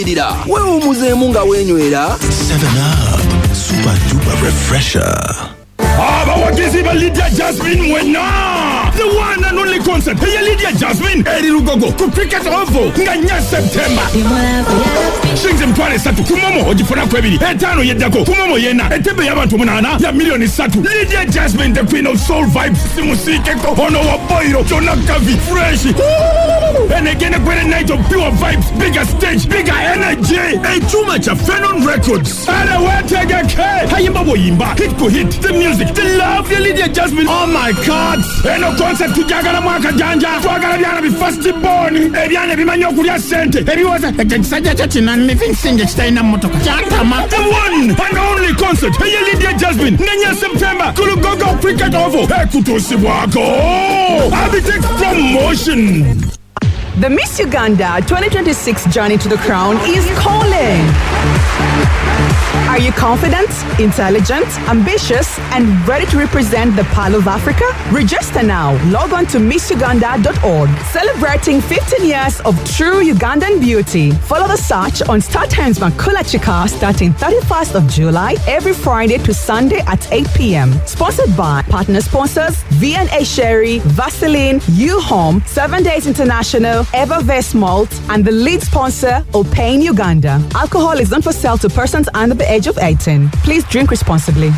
Wewe umuzeemu nga wenywera 7 Up Super Duper Refresher. Abawagizi ba Lydia Jasmine Mwena, the one and only concert hey Lydia Jasmine eri Lugogo ku Cricket Oval nga nya September Shings mtwale 3 kumomo ogifuna kwebiri etano yeddako kumomo yena etebe y'abantu 8 ya milioni 3 Lydia Jasmine the queen of soul vibes simusike ko ono wa boiro Jona Kavi fresh and again a great night of pure vibes, bigger stage, bigger energy, and too much of Phenon Records. And I want to get Hayimba Boyimba, hit ko hit, the music, the love, the Lydia Jasmine. Oh my God! And no concept to Jagala Mwaka Janja, Twagala Diana be first born, Ebiana Bimanyo Kuria Sente, Ebiwaza, and Saja Chachinan, living singer Steiner Motoka. The one and only concert, hey Lydia Jasmine, Nanya September, Kulugogo Cricket Oval, Ekuto Siwako, Abitex Promotion. The Miss Uganda 2026 journey to the crown is calling. Are you confident, intelligent, ambitious, and ready to represent the Pearl of Africa? Register now. Log on to MissUganda.org. Celebrating 15 years of true Ugandan beauty. Follow the search on StarTimes Makula Chika starting 31st of July every Friday to Sunday at 8 p.m. Sponsored by partner sponsors V&A Sherry, Vaseline, U-Home, 7 Days International, Evervest Malt, and the lead sponsor, Opain Uganda. Alcohol is not for sale to persons under the age of 18. Please drink responsibly.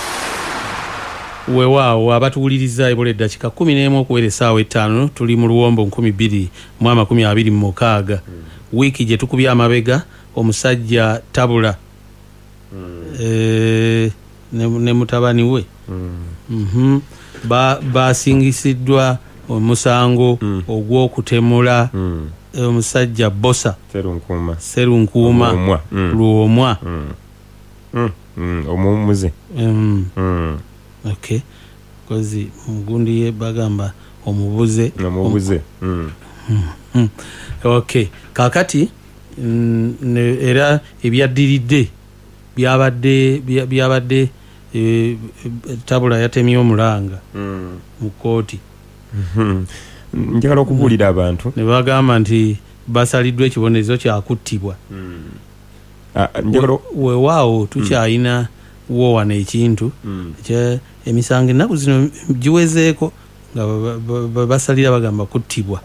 Weewaawo abatuwuliriza ebole dakika 11 okuwera essaawa 5 tuli mu Luwombo 2026 wiiki gye tukubye amabega omusajja Tabula ne mutabani we basingisiddwa omusango ogw'okutemula omusajja Bosa Serunkuuma Luomwa omumuze okay kozi mugundi ye bagamba omubuze okay kakati era ebyaddiridde byabadde Tabula yatemye omulanga mu kooti njagala okubuulira abantu ne bagamba nti basaliddwa ekibonerezo kyakuttibwa weewaawo tukyalina wowana ekintu emisango ennaku zino giwezeeko nga basalira bagamba kuttibwa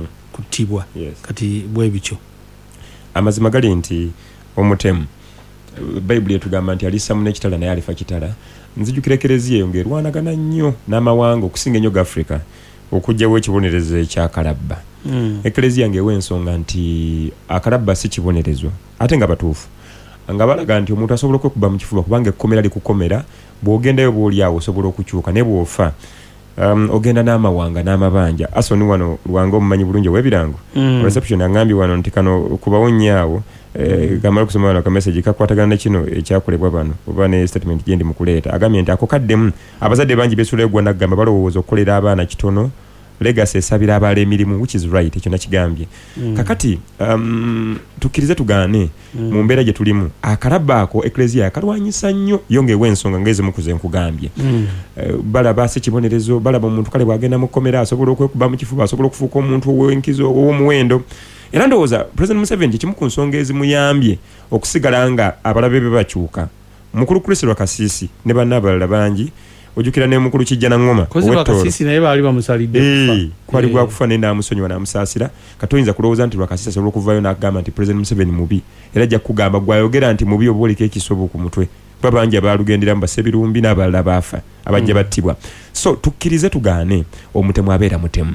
kati bwe bityo amazima gali nti omutemu bayibuli etugamba nti alisa muno ekitala naye alifa kitala nzijukira ekereziya eyo ng'erwanagana nnyo n'amawanga okusinga ennyo ga Africa okujjawo ekibonerezo ekyakalabba ekereziya ng'ewa ensonga nti akalabba si kibonerezo ate nga batuufu nga balaga nti omuntu asobola okwekuba mu kifuba kubanga ekkomera likukomera bw'ogendayo bw'oliawo osobola okukyuka ne bw'ofa ogenda n'amawanga n'amabanja asoni wano lwange omumanyi bulungi ow'ebirango reception angambye wano nti kano kubawo nnyaawo gamala okusoma wano akameseji kakwatagana ne kino ekyakolebwa bano oba ne statement gyendi mu kuleeta agambye nti ako kaddemu abazadde bangi beesula eggwana kugamba balowooza okukolera abaana kitono legacy esabira abaala emirimu which is right ekyo nakigambye kakati tukkirize tugaane mu mbeera gye tulimu akalabba ako eklezia yakalwanyisa nnyo yo ng'ewa ensonga ng'ezimu ku ze nkugambye balaba si kibonerezo balaba omuntu kale bw'agenda mu kkomera asobola okwekuba mu kifuba asobola okufuuka omuntu ow'enkizo ow'omuwendo era ndowooza President Museveni kimu ku nsonga ezimuyambye okusigala nga abalabe be bakyuka mukulu Chris Lwakasisi ne banna abalala bangi ojukira ne mukulu Kijjana Ngoma kozi Lwakasisi naye baali bamusalidde kwali gwakufa ne namusonyiwa namusaasira katoyinza kulowooza nti Lwakasisi asobola okuvayo n'agamba nti President Museveni mubi era ajja kugamba gwayogera nti mubi obuoliko ekisobo ku mutwe babanja abalugenderamu basebirumbi n'abalala baafa abajja battibwa so tukkirize tugaane omutemu abeera mutemu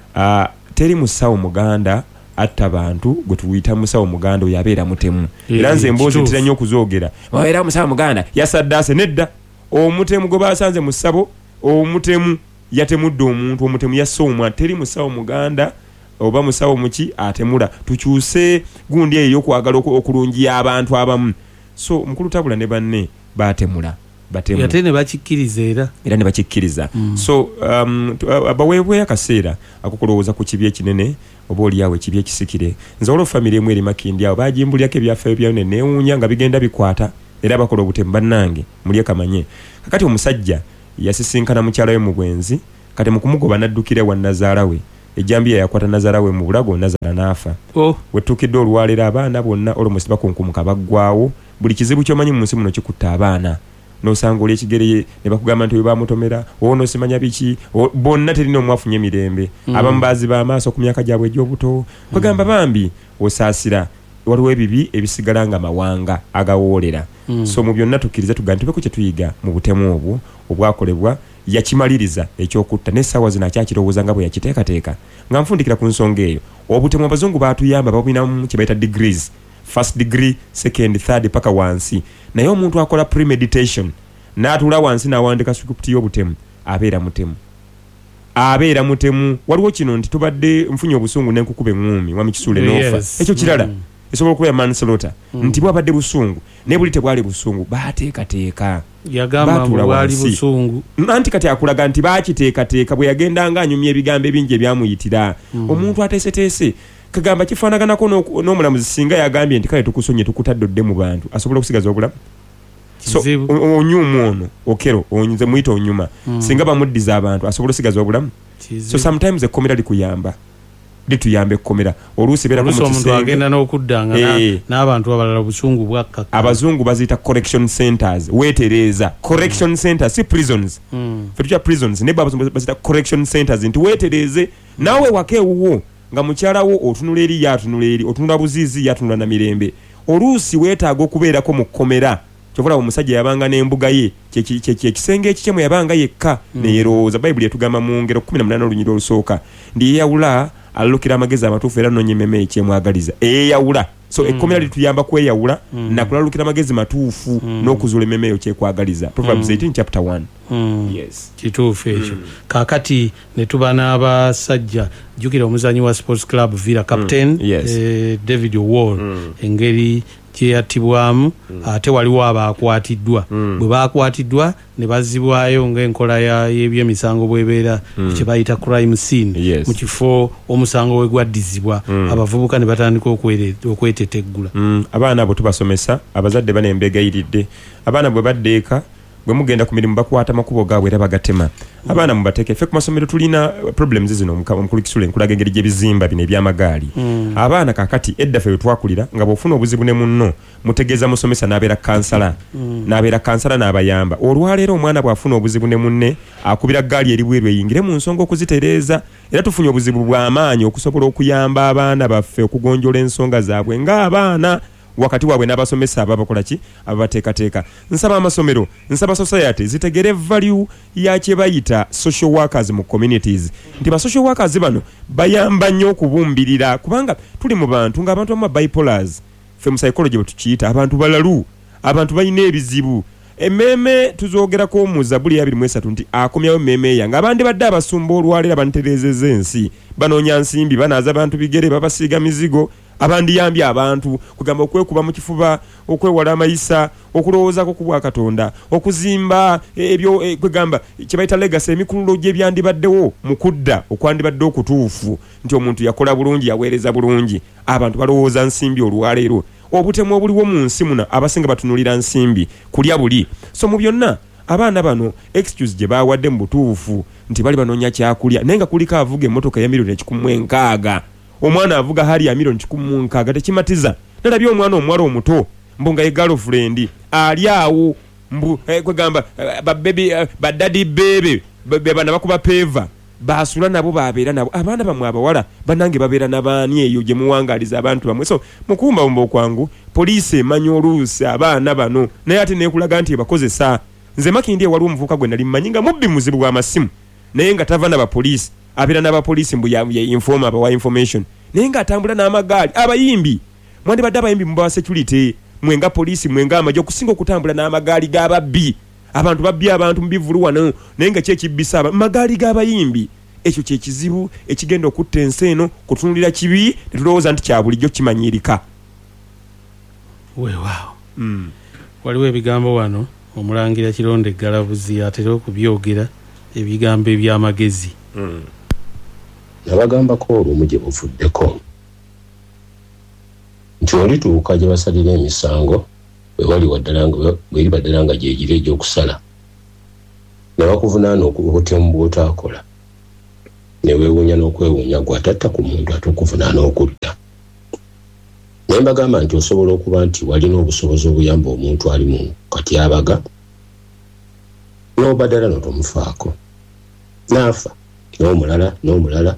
teri musawo muganda atta abantu gwe tuyita musawo muganda oyo abeera mutemu era nze emboozi ntira nnyo okuzoogera era musawo muganda yasaddaase nedda omutemu gwe basanze mu ssabo omutemu yatemudde omuntu omutemu yasse omwana teri musawo muganda oba musawo muki atemula tukyuse gundi eyo y'okwagala okulungiya abantu abamu so mukulu Tabula ne banne batemula batemu yate ne bakikkiriza era ne bakikkiriza so baweebweyo akaseera akukulowooza ku kibi ekinene oba oliawo ekibi ekisikire nze olwo famire emu eri Makindi awo bagimbulyako ebyafaayo byayo ne neewuunya nga bigenda bikwata era bakola obutemu bannange muli akamanye kakati omusajja yasisinkana mukyala we mu bwenzi kati mu kumugoba n'addukira wa nazaala we ejjambiya yakwata Nazara we mu bulago Nazara n'afa. Wetukidde olwalera abaana bonna almost bakunkumuka baggwaawo buli kizibu ky'omanyi mu nsi muno kikutta abaana. Nosanga oli ekigere ne bakugamba nti bamutomera ono simanya biki bonna terina omwafunye emirembe abamu baazi b'amaaso ku myaka gyabwe egy'obuto bagamba bambi osaasira waliwo ebibi ebisigala nga mawanga agawoolera. So mu byonna tukkiriza tugambe tubeko kye tuyiga mu butemu obwo obwakolebwa yakimaliriza ekyokutta n'essaawa zino akyakirowooza nga bwe yakiteekateeka nga nfundikira ku nsonga eyo. Obutemu abazungu baatuyamba babinamu kye bayita degrees, first degree, second, third paka wansi. Naye omuntu akola premeditation n'atuula wansi n'awandika script y'obutemu abeera mutemu. Waliwo kino nti tubadde nfunye obusungu n'enkukuba eŋŋumi wami Kisuule n'ofa. Ekyo kirala esobola okuba manslaughter nti bwabadde busungu naye buli tebwali busungu baateekateeka yagamba bwali busungu nanti kati akulaga nti baakiteekateeka bwe yagendanga anyumya ebigambo ebingi ebyamuyitira. Omuntu ateeseteese kagamba kifaanaganako n'omulamuzi singa yagambye nti kale tukusonye tukutaddodde mu bantu asobola okusigaza obulamu. So onyuma ono okero onyize muyita onyuma singa bamuddiza abantu asobola okusigaza obulamu. So sometimes ekkomera likuyamba lituyambe ekkomera oluusi beera ku omuntu agenda n'okuddanga n'abantu abalala busungu bwakkaka. Abazungu baziyita correction centers weetereeza correction centers si prisons fetujja prisons ne baziyita correction centers nti weetereeze naawe wakeewuwo nga mukyalawo otunula eri yatunula eri otunula buziizi yatunula na mirembe oluusi weetaaga okubeerako mu kkomera. Kyovula omusajja yabanga n'embuga ye kyekisenge ekikyemu yabanga yekka neerowooza Bayibuli etugamba mu ngero 18 olunyiriri olusooka ndi yeyawula alukira amagezi amatuufu era nonye mmeme ekyemwagaliza eyawula. So ekkomera lituyamba kweyawula nakulalukira amagezi matuufu n'okuzuula emmeme eyo kyekwagaliza. Proverbs 18 chapter 1. Yes. Kituufu ekyo. Kaakati ne tuba n'abasajja jjukira omuzanyi wa Sports Club Villa captain David Wall engeri kyeyatibwamu ate waliwo abaakwatiddwa bwe baakwatiddwa ne bazibwayo ng'enkola y'ebyemisango bwebeera kye bayita crime scene mu kifo omusango we gwaddizibwa abavubuka ne batandika okweteteggula. Abaana abo tubasomesa abazadde banembegayiridde abaana bwe baddeeka bwe mugenda ku mirimu bakwata makubo gaabwe era bagatema. Abaana mubateeke ffe ku masomero tulina problems zino omukulu Kisuule nkulaga engeri gy'ebizimba bino eby'amagaali. Abaana kaakati edda ffe we twakulira nga bw'ofuna obuzibu ne munno mutegeeza musomesa n'abeera kansala n'abayamba. Olwaleero omwana bw'afuna obuzibu ne munne akubira gaali eri bweru eyingire mu nsonga okuzitereeza. Era tufunye obuzibu bw'amaanyi okusobola okuyamba abaana baffe okugonjola ensonga zaabwe ng'abaana wakati waabwe n'abasomesa ababakola ki ababateekateeka. Nsaba amasomero nsaba society zitegere value ya kye bayita social workers mu communities nti ba social workers bano bayamba nnyo okubumbirira kubanga tuli mu bantu ng'abantu abamu bipolars ffe mu psychology bwe tukiyita abantu balalu abantu balina ebizibu. Emmeme tuzoogerako mu Zabbuli 23 nti akomyawo emmeme yange abandi badde abasumba olwaleera bantereezezza ensi banoonya nsimbi banaaza abantu bigere babasiiga mizigo abandi yambye abantu kugamba okwekuba mu kifuba okwewala amayisa okulowoozaako ku bwa Katonda okuzimba ebyo kwegamba kye bayita legacy emikululo gy'ebyandibaddewo mu kudda okwandibadde okutuufu nti omuntu yakola bulungi yaweereza bulungi abantu balowooza nsimbi olwaleero. Obutemu obuliwo mu nsi muno abasinga batunulira nsimbi kulya buli. So mu byonna abaana bano excuse gye baawadde mu butuufu nti bali banoonya kyakulya naye nga kuliko avuga emmotoka ya $1,600 omwana avuga hali ya $1,600 tekimatiza. Nalabye omwana omuwala omuto mbunga ye girlfriend ali awo kwegamba badadi bebe bebana bakuba peva basula nabo babeera nabo abaana bamwe abawala banange babeera n'abaani eyo gye muwangaliza abantu bamwe. So mukumba bumba okwangu poliisi emanyi oluusi abaana bano naye ate neekulaga nti ebakozesa. Nze makindi ewali omuvubuka gwe nali mmanyi nga mubbi muzibu bw'amasimu naye nga tava n'abapoliisi abeera n'abapoliisi mbu ya informa abawa information naye nga atambula n'amagaali. Abayimbi mwandibadde abayimbi mubawa security mwenga poliisi mwenga amagye okusinga okutambula n'amagaali g'ababbi. Abantu babbi abantu mbivulu wano naye nga kyekibbisa magaali g'abayimbi. Ekyo kyekizibu ekigenda okutta ensi eno kutunulira kibi ne tulowooza nti kya bulijjo kimanyirika. Weewaawo waliwo ebigambo wano omulangira Kironde Galabuzi atera okubyogera ebigambo eby'amagezi. Nabagambako olumu gye buvuddeko nti olituuka gye basalira emisango bweri baddala nga gyegire egy'okusala ne bakuvunaana obutemu bw'otaakola neweewuunya n'okwewuunya gw'atatta ku muntu ate okuvunaana okutta. Naye mbagamba nti osobola okuba nti walina obusobozi obuyamba omuntu ali mu katyabaga n'obadala n'otomufaako n'afa n'omulala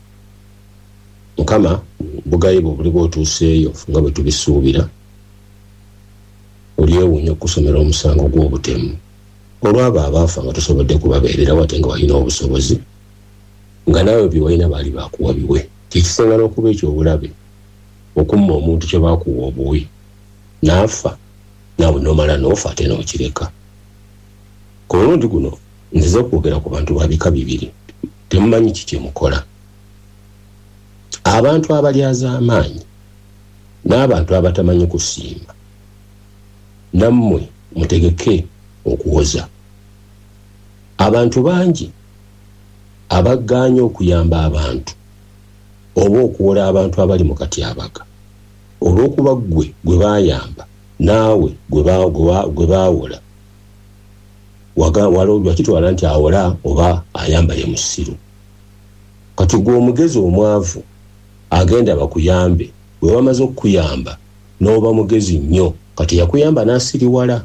Mukama bugayibo buli bw'otuuseeyo nga bwe tubisuubira olyewuunya okusomera omusango gw'obutemu olw'abo abaafa nga tosobodde kubabeerera wate nga walina obusobozi nga naawe bye walina baali baakuwa biwe. Kyekisinga n'okuba ekyobulabe okumma omuntu kye baakuwa obuwi n'afa naawe n'omala n'ofa ate n'okireka. Ku mulundi guno nzize okwogera ku bantu babika bibiri temumanyi ki kyemukola. Abantu abalyaza amaanyi n'abantu abatamanyi kusiima nammwe mutegeke okuwoza. Abantu bangi abaggaanya okuyamba abantu oba okuwola abantu abali mu katyabaga olw'okuba gwe baayamba naawe gwe baawola lwakitwala nti awola oba ayamba ye musiru. Kati gwe omugezi omwavu agenda bakuyambe bwe bamaze okukuyamba n'oba mugezi nnyo kati yakuyamba n'asiriwala.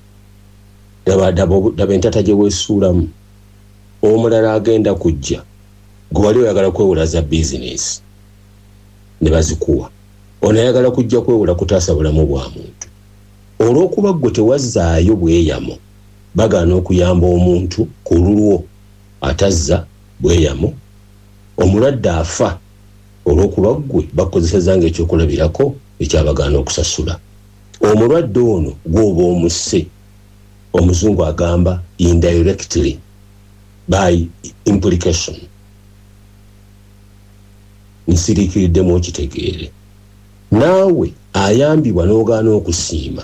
Daba entata gye weesuulamu. Omulala agenda kujja gwe wali oyagala kwewola za bizinesi ne bazikuwa. Ono ayagala kujja kwewola kutaasa bulamu bwa muntu. Olw'okuba gwe tewazzaayo bweyamo bagaana okuyamba omuntu ku lulwo atazza bweyamo omulwadde afa olw'okuba gwe bakozesezanga ekyokulabirako ekyabagaana okusasula. Omulwadde ono gw'oba omusse omuzungu agamba indirectly by implication. Nsiriikiriddemu okitegeere. Naawe ayambibwa n'ogaana okusiima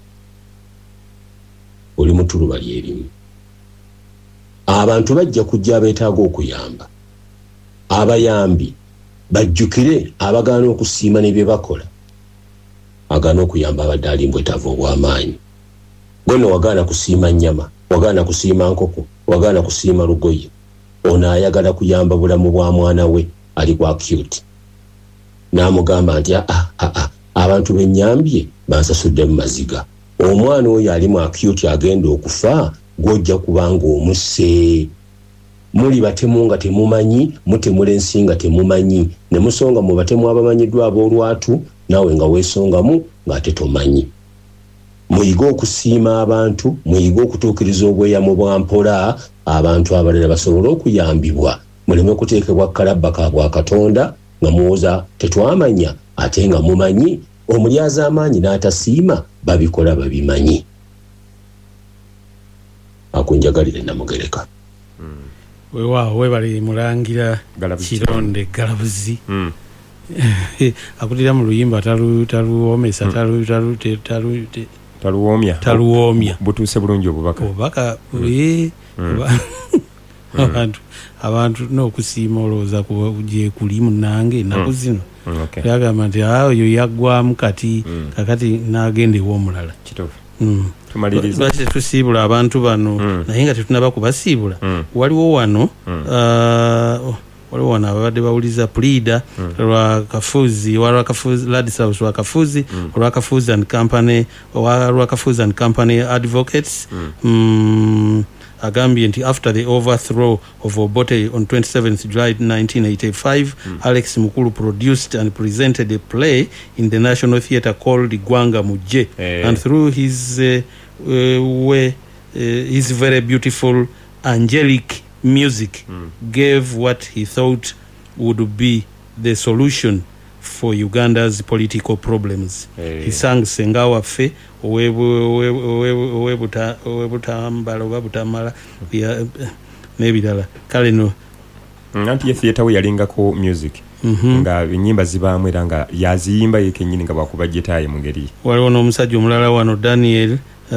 oli mu tuluba lyerimu. Abantu bajja kujja abeetaaga okuyamba. Abayambi bajjukire abagaana okusiima ne bye bakola. Agaana okuyamba abadde ali mbwetaavu obw'amaanyi. Gwe wagaana kusiima nnyama, wagaana kusiima nkoko, wagaana kusiima lugoye. Ono ayagala kuyamba bulamu bwa mwana we ali kwa acute. N'amugamba nti abantu bennyambye bansasudde mu maziga. Omwana oyo ali mu acute agenda okufa gw'ojja kubanga omusse. Muli batemu nga temumanyi, mutemula ensi nga temumanyi, ne musonga mu batemu abamanyiddwa ab'olwatu naawe nga weesongamu ng'ate tomanyi. Muyige okusiima abantu, muyige okutuukiriza obweyamo bwa mpola abantu abalala basobole okuyambibwa. Muleme kuteekebwa kalabba ka bwa Katonda nga muwoza tetwamanya ate nga mumanyi. Omulyaza amaanyi n'atasiima babikola babimanyi. Akunjagalire Namugereka. Weewaawo webali Mulangira Kironde Galabuzi. Akutira mu luyimba taluwomesa taluwoomya butuuse bulungi obubaka abantu n'okusiima olowooza gye kuli munange ennaku zino yagamba nti oyo yaggwamu kati kakati n'agenda ew'omulala. Lwaki tetusiibula abantu bano naye nga tetunaba kubasiibula. Waliwo wano ababadde bawuliza Pleader lwa Kafuzi Ladislas lwa Kafuzi lwa Kafuzi and Company Advocates. Agambye nti after the overthrow of Obote on 27th July 1985, Alex Mukulu produced and presented a play in the National Theatre called Gwanga Muje, and through his very beautiful angelic music gave what he thought would be the solution for Uganda's political problems. He sang Senga waffe owebutambala oba butamala n'ebirala. Kale no anti ye theatre we yalingako music nga ennyimba zibaamu era nga yaziyimba ye kennyini nga bwakuba gitaaye mu ngeri. Waliwo n'omusajja omulala wano Daniel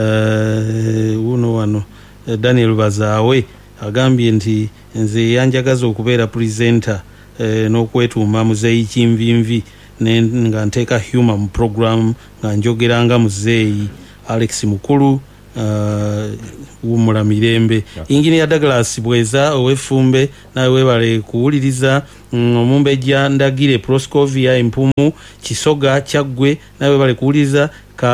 Daniel Bazaawe agambye nti nze yanjagaza okubeera presenter n'okwetuuma muzeeyi kinvinvi nga nteeka humor mu program nga njogeranga muzeeyi Alex Mukulu wumula mirembe. Engineer Douglas Bweza owefumbe nawe webale kuwuliriza. Omumbejja Ndagire Proscovia Empumu Kisoga Kyaggwe nawe webale kuwuliriza.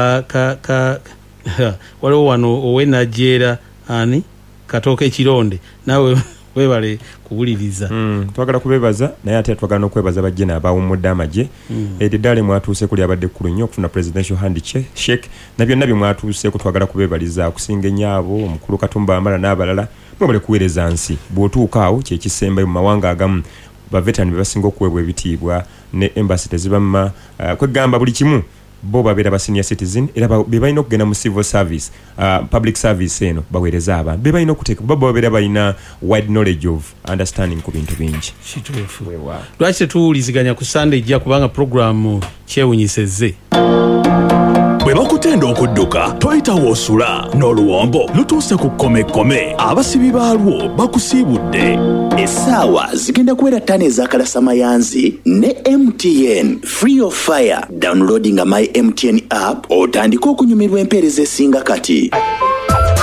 Waliwo wano owenajera ani Katoke Kironde nawe webale kuwuliriza. Twagala kubebaza naye ate twagala okwebaza bajjena abawumudde amagye. Eddale mwatuuse kuli abadde kulunyo okufuna presidential handshake na byonna byemwatuuse kutwagala kubebaliza kusinga ennyabo omukulu Katumba Amala n'abalala mwebale kuweereza nsi bw'otuuka awo kye kisembayo mu mawanga agamu baveterani bebasinga okuweebwa ebitiibwa ne embassy tezibamma kwegamba buli kimu bo babeera ba senior citizen era bebalina okugenda mu civil service public service eno baweereza abantu bebalina okuteeka bo babeera balina wide knowledge of understanding ku bintu bingi. Kituufu. Lwaki tetuwuliziganya ku Sunday ejja kubanga programu kyewunyisezze. Bwe bakutenda okudduka toyita w'osula n'oluwombo lutuuse ku kkomekome abasibi baalwo bakusiibudde. Essaawa zigenda kubeera ttaano ez'akalasamayanzi ne MTN free of fire. Downloading my MTN app otandika okunyumirwa empeereza esinga kati.